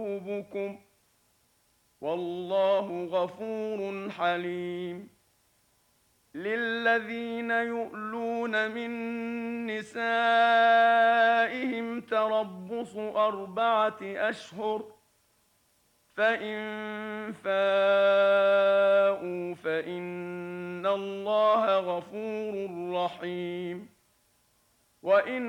قلوبكم والله غفور حليم. للذين يؤلون من نسائهم تربص 4 أشهر، فإن فاءوا فإن الله غفور رحيم. وإن